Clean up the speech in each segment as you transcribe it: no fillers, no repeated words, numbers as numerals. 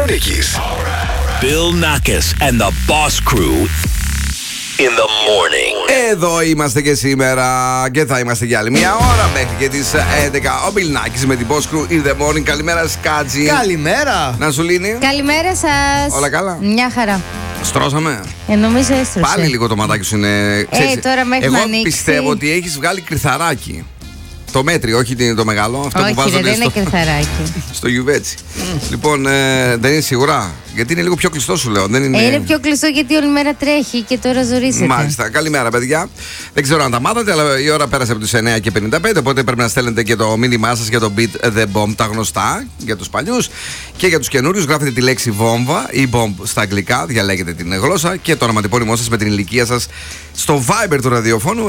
Θεσσαλονίκης. Bill Nackis and the Boss Crew in the morning. Εδώ είμαστε και σήμερα και θα είμαστε για άλλη μια ώρα μέχρι και τις 11. Ο Bill Nackis με την Boss Crew in the morning. Καλημέρα Σκάτζη. Καλημέρα. Να σου λύνει. Καλημέρα σας. Όλα καλά. Μια χαρά. Στρώσαμε. Νομίζω έστρωσε. Πάλι λίγο το ματάκι σου είναι. Τώρα με έχουμε εγώ ανοίξει. πιστεύω ότι έχεις βγάλει κρυθαράκι. Το μέτριο, όχι το μεγάλο. Αυτό όχι, που βάζουν δεν είναι κρυθαράκι. στο γιουβέτσι. Λοιπόν, δεν είναι σίγουρα. Γιατί είναι λίγο πιο κλειστό, σου λέω. Δεν είναι πιο κλειστό γιατί όλη μέρα τρέχει και τώρα ζορίζεται. Μάλιστα. Καλημέρα, παιδιά. Δεν ξέρω αν τα μάθατε, αλλά η ώρα πέρασε από τις 9:55. Οπότε πρέπει να στέλνετε και το μήνυμά σας για το Beat the Bomb. Τα γνωστά για τους παλιούς και για τους καινούριους. Γράφετε τη λέξη βόμβα ή bomb στα αγγλικά. Διαλέγετε την γλώσσα και το ονοματεπώνυμό σας με την ηλικία σας στο Viber του ραδιοφώνου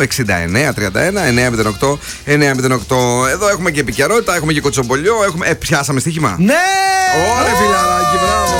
6931-908-908. Εδώ έχουμε και επικαιρότητα, έχουμε και κοτσομπολιό. Πιάσαμε στοίχημα. Ναι! Ωραία, φιλαράκι, μπράβο!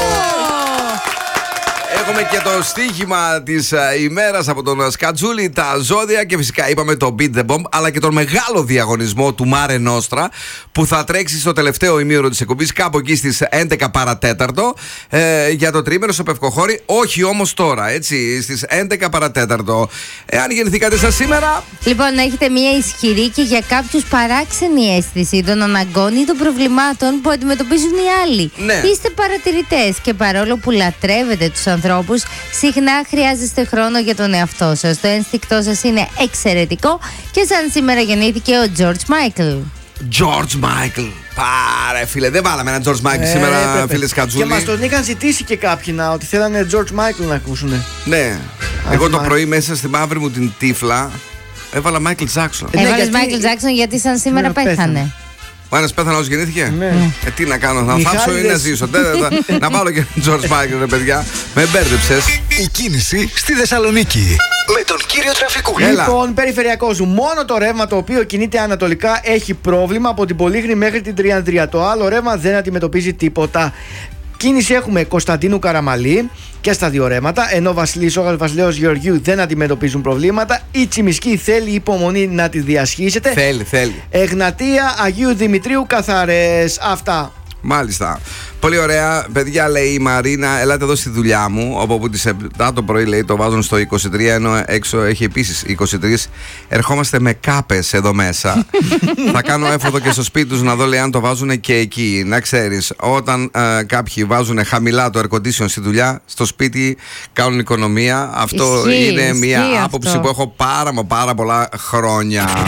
Έχουμε και το στοίχημα της ημέρας από τον Σκατζούλη, τα ζώδια και φυσικά είπαμε το Beat the Bomb, αλλά και τον μεγάλο διαγωνισμό του Mare Nostra που θα τρέξει στο τελευταίο ημίωρο της εκπομπής κάπου εκεί στις 11 παρατέταρτο για το τρίμηνο στο Πευκοχώρι, όχι όμως τώρα, έτσι, στις 11 παρατέταρτο. Εάν γεννηθήκατε σας σήμερα... Λοιπόν, έχετε μια ισχυρή και για κάποιους παράξενη αίσθηση των αναγκών ή των προβλημάτων που αντιμετωπίζουν οι άλλοι. Ναι. Είστε παρατηρητές και παρόλο που λατρεύετε τους ανθρώπους, συχνά χρειάζεστε χρόνο για τον εαυτό σας. Το ένστικτό σας είναι εξαιρετικό και σαν σήμερα γεννήθηκε ο George Michael. George Michael. Πάρε φίλε, δεν βάλαμε ένα George Michael σήμερα, έπρεπε. φίλε Σκατζούλη. Και μας τον είχαν ζητήσει και κάποιοι ότι θέλανε George Michael να ακούσουν. Ναι. Εγώ το πρωί μέσα στη μαύρη μου την τύφλα έβαλα Michael Jackson. Έβαλες Michael Jackson γιατί σαν σήμερα πέθανε. Ο ένας πέθανε ως γεννήθηκε. Ναι. Τι να κάνω, να θάψω ή να ζήσω. Να βάλω και George Michael, ρε παιδιά. Με μπέρδεψες. Η κίνηση στη Θεσσαλονίκη. Με τον κύριο Τραφικούλη. Έλα. Λοιπόν, περιφερειακό σου. Μόνο το ρεύμα το οποίο κινείται ανατολικά έχει πρόβλημα από την Πολύχνη μέχρι την Τριανδρία. Το άλλο ρεύμα δεν αντιμετωπίζει τίποτα. Κίνηση έχουμε Κωνσταντίνου Καραμαλή και στα δύο ρεύματα, ενώ Βασιλής Όγας, Βασιλέως Γεωργίου δεν αντιμετωπίζουν προβλήματα. Η Τσιμισκή θέλει υπομονή να τη διασχίσετε. Θέλει. Εγνατία Αγίου Δημητρίου καθαρές. Αυτά. Μάλιστα. Πολύ ωραία. Παιδιά, λέει η Μαρίνα, ελάτε εδώ στη δουλειά μου. Από τις 7 το πρωί, λέει, το βάζουν στο 23, ενώ έξω έχει επίσης 23. Ερχόμαστε με κάπες εδώ μέσα. Θα κάνω έφοδο και στο σπίτι τους να δω, λέει, αν το βάζουν και εκεί. Να ξέρεις, όταν κάποιοι βάζουν χαμηλά το air condition στη δουλειά, στο σπίτι κάνουν οικονομία. Αυτό είναι μια άποψη που έχω πάρα πολλά χρόνια.